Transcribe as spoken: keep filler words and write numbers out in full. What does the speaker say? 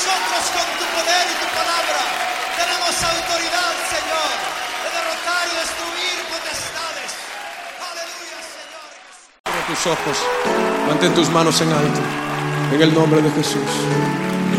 nosotros con tu poder y tu palabra tenemos autoridad, Señor, de derrotar y destruir potestades. Aleluya, Señor. Cierra tus ojos, mantén tus manos en alto, en el nombre de Jesús.